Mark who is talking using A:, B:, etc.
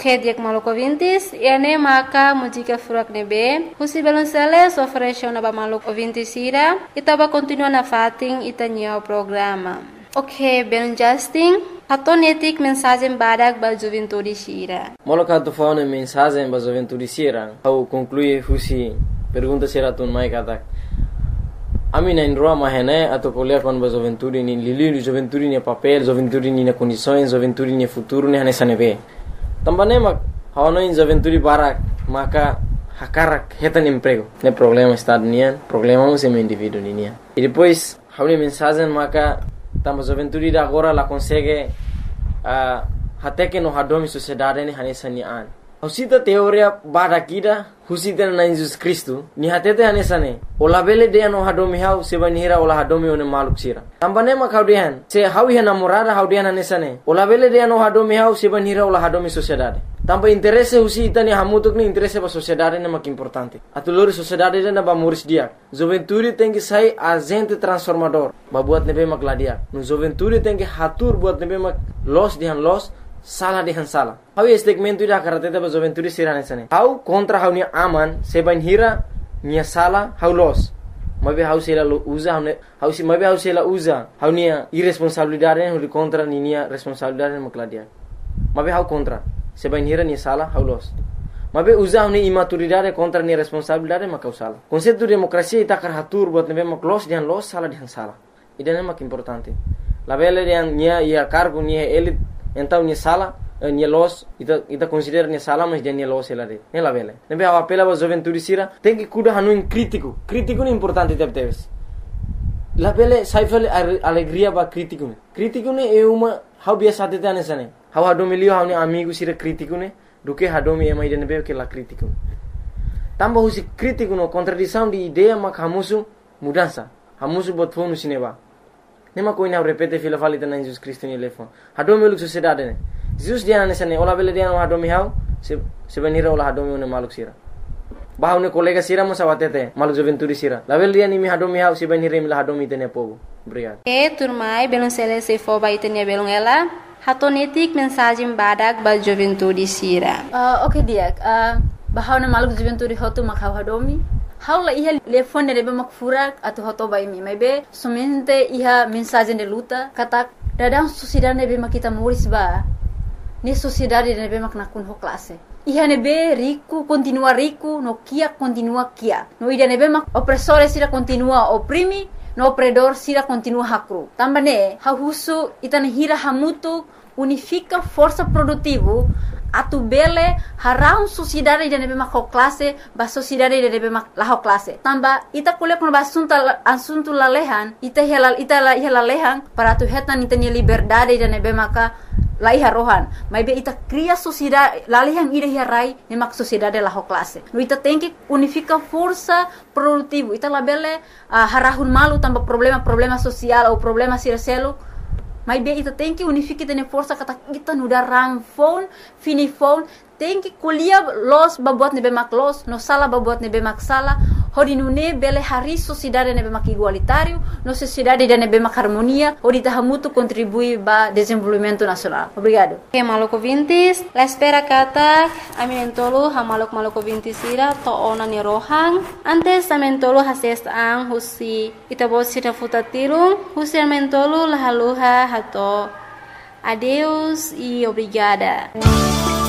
A: Ok, diak maluco ouvintes, ene maka música furak nebe, husi belonceles oferece na ba maluco ouvintes ira, itaba continua na fating itanya o programa. Ok, ben Justin, hatonetik mensagem badak ba juventude sira.
B: Maluco tu fauna mensagem ba juventude sira, au conclui husi pergunta sira tun mai katak. Ami na indroa mahene atau kuliah kon ba juventude ni lili juventude ni papel, juventude ni na condições, juventude ni futuro ni hane sanebe. Tambane mak hawana in juventude barak maka hakarak hetan emprego. Ne problema está nian, problema o sem indivíduo nian. E depois hauni mensagem maka tamba juventude da agora la consegue até que no hadomi sociedade ni hane sanian. Husita teoria barakida husita na Jesus Cristo ni hatete hanesane ola bele de no hadomi hau sebanira ola hadomi one maluk sira tambane ma kaudian se hawi hana morada haudian hanesane ola bele de no hadomi hau sebanira ola hadomi sociedade tamba interesse husita ni hamutuk ni interesse ba sociedade na mak importante atulori sociedade na ba muris dia juventude tem que sai agente transformador ba buat nebe mak ladia no juventude tem que hatur buat nebe mak los dihan los salah dihan salah. Hau segmento ida karate ba juventude sirane sane. Hau kontra hau ni aman seban hira nia salah hau los. Mabe hau sela lo usa hau si mabe hau sela usa hau nia irresponsabilidade hau kontra ni nia responsabilidade makladia. Mabe hau kontra seban hira nia salah hau los. Mabe usa hau ni imaturidade kontra nia responsabilidade makau salah. Konsepto demokrasia ita karatur buat nebe mak los dihan los salah dihan salah. Ida mak importante. La bele dihan nia ia cargo nia elit então ni sala ni los ita considera ni sala mas dia ni los ela de ela vele nebe a apela ba juventude sira tem que cuidar hanu crítico ni importante teves la vele saifale alegria ba crítico ni é uma how biasa te tane sane how hadomi lio how ni amigo sira crítico ne do que hadomi é mais de nebe que la crítico tamba husi crítico no contradição de ideia mak hamusu mudança hamusu bot fonu sineba nema ko ina repete fila falita na Jesus Cristo ni lefon hadomi luk sociedade ne Jesus dia na sane ola bele dia no hadomi hau se benira ola hadomi ne maluk sira bahau ne kolega sira mo sawatete maluk juventude sira la bele dia ni mi hadomi hau se benira mi la hadomi tene pogo obrigado
A: turmai belon sele se fo ba itenia belon ela hatonetik mensagem badak ba juventude sira.
C: Ok dia bahau na maluk juventude hotu makhau hadomi haula iha telefone rebe mak furak atau hoto bai mi be somente iha mensagem de luta kata dadang sociedade nebe mak kita muris ba ni sociedade nebe mak nakun ho classe iha nebe rico continua rico no kia continua kia no ida nebe mak opressore sira continua oprimi no opredor sira continua hakru tambane ha husu itane hira hamutu unifica força produtivo atu bele harau sociedade de nebe mak classe ba sociedade de nebe mak la classe tamba ita kuliah kon asunto lalehan ita lalehan para tu hetan ita ni liberdade de nebe maka lai harohan mai be ita cria sociedade lalehan ida hirai ni mak sociedade la classe no ita tem que unifica força produtivo ita la bele harahun malu tamba problema social ou problema sircelo mas bem, ita tem que unificar tene força kata kita nuda rang phone, fini phone, tem que colher los babuat nebe mak los, no sala babuat nebe mak sala, hodi nune bele hari sociedade nebe mak igualitário, no sociedade de nebe mak harmonia, hodi tahamutu contribui ba desenvolvimento nacional. Obrigado.
A: Ok, maluco vintis, la espera kata, aminentolo ha maluco vintis ira to ona ni rohang, antes amentolo hases ang husi itabot sira futatirung, husi amentolo lahaluha hato. Adeus e obrigada.